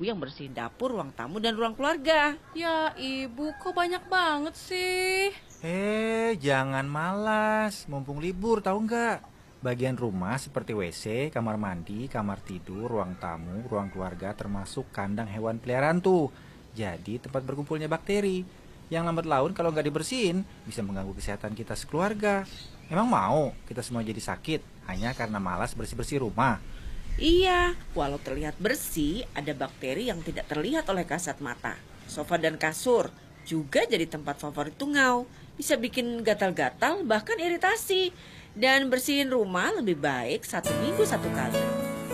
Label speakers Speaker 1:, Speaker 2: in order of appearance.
Speaker 1: ibu yang bersihin dapur, ruang tamu, dan ruang keluarga.
Speaker 2: Ya ibu, kok banyak banget sih?
Speaker 3: Jangan malas, mumpung libur tahu nggak? Bagian rumah seperti WC, kamar mandi, kamar tidur, ruang tamu, ruang keluarga termasuk kandang hewan peliharaan tuh. Jadi tempat berkumpulnya bakteri. Yang lambat laun kalau nggak dibersihin bisa mengganggu kesehatan kita sekeluarga. Emang mau kita semua jadi sakit hanya karena malas bersih-bersih rumah?
Speaker 1: Iya, walau terlihat bersih, ada bakteri yang tidak terlihat oleh kasat mata. Sofa dan kasur juga jadi tempat favorit tungau. Bisa bikin gatal-gatal, bahkan iritasi. Dan bersihin rumah lebih baik 1 minggu 1 kali.